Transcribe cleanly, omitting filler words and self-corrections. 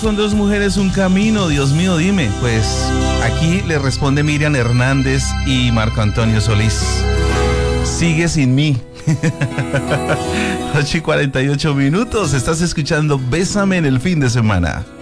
Con dos mujeres un camino, Dios mío, dime. Pues aquí le responde Miriam Hernández y Marco Antonio Solís. Sigue sin mí. 8:48. Estás escuchando Bésame en el fin de semana.